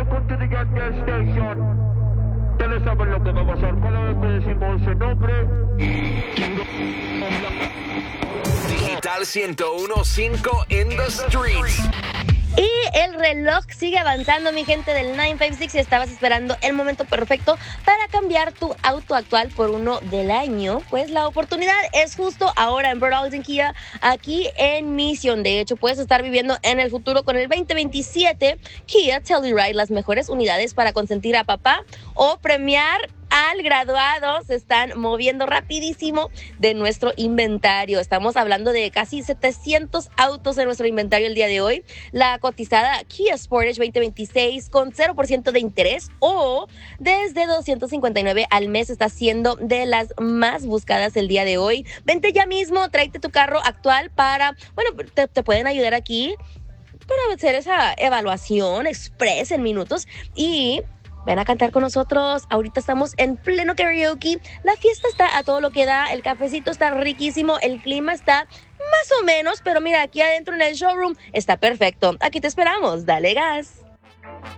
Welcome to the gas station. Ustedes saben lo que va a pasar cada vez que decimos ese nombre. Digital 101.5 in the streets. Y el reloj sigue avanzando, mi gente del 956. Si estabas esperando el momento perfecto para cambiar tu auto actual por uno del año, pues la oportunidad es justo ahora en Bird Dogs and Kia, aquí en Mission. De hecho, puedes estar viviendo en el futuro con el 2027 Kia Telluride, las mejores unidades para consentir a papá o premiar al graduado. Se están moviendo rapidísimo de nuestro inventario. Estamos hablando de casi 700 autos en nuestro inventario el día de hoy. La cotizada Kia Sportage 2026 con 0% de interés o desde $259 al mes está siendo de las más buscadas el día de hoy. Vente ya mismo, tráete tu carro actual para, bueno, te pueden ayudar aquí para hacer esa evaluación express en minutos y ven a cantar con nosotros. Ahorita estamos en pleno karaoke. La fiesta está a todo lo que da. El cafecito está riquísimo. El clima está más o menos. Pero mira, aquí adentro en el showroom está perfecto. Aquí te esperamos. Dale gas.